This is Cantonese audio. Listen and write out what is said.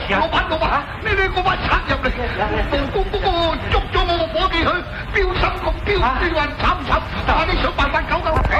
事啊？ 老闆，你嗰班賊入嚟，捉咗我個伙計佢，標心咁標，你話慘唔慘？你想辦法救救？